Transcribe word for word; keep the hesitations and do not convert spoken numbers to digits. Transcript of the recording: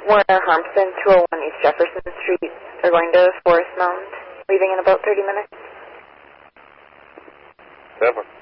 Warner Harmston, two oh one East Jefferson Street. They're going to Forest Mound, leaving in about thirty minutes. Seven.